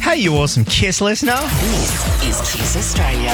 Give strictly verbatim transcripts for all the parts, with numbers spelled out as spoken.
Hey, you awesome Kiss listener. This is Kiss Australia.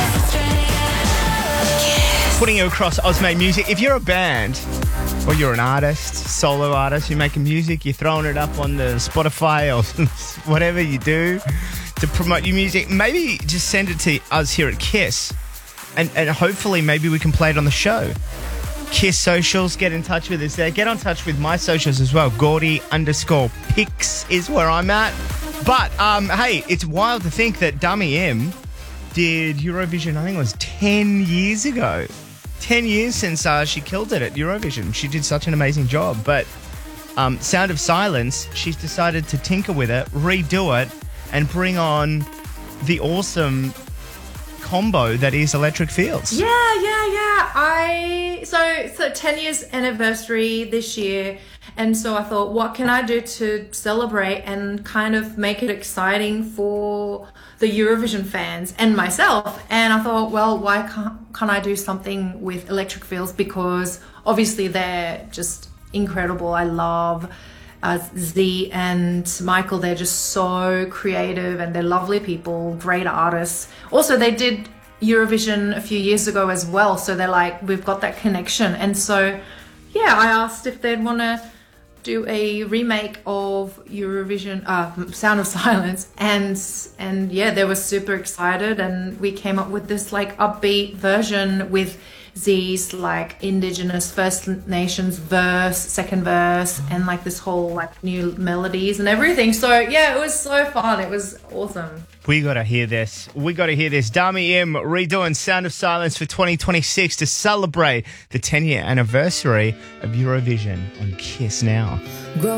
Kiss. Putting you across Ozmade Music. If you're a band or you're an artist, solo artist, you're making music, you're throwing it up on the Spotify or whatever you do to promote your music, maybe just send it to us here at Kiss and, and hopefully maybe we can play it on the show. Kiss socials, get in touch with us there. Get in touch with my socials as well. Gordy underscore Pix is where I'm at. But, um, hey, it's wild to think that Dummy M did Eurovision, I think it was ten years ago. ten years since uh, she killed it at Eurovision. She did such an amazing job. But um, Sound of Silence, she's decided to tinker with it, redo it, and bring on the awesome combo that is Electric Fields. Yeah, yeah, yeah. I so so ten years anniversary this year, and so I thought, what can I do to celebrate and kind of make it exciting for the Eurovision fans and myself? And I thought, well, why can't can't I do something with Electric Fields, because obviously they're just incredible. I love Uh, Z and Michael. They're just so creative and they're lovely people, great artists. Also, they did Eurovision a few years ago as well, so they're like, we've got that connection. And so, yeah, I asked if they'd want to do a remake of Eurovision, uh, Sound of Silence, and and yeah, they were super excited, and we came up with this like upbeat version with Z's like Indigenous First Nations verse, second verse, and like this whole like new melodies and everything. So yeah, it was so fun. It was awesome. We got to hear this. We got to hear this. Dummy M redoing Sound of Silence for twenty twenty-six to celebrate the ten-year anniversary of Eurovision on Kiss now.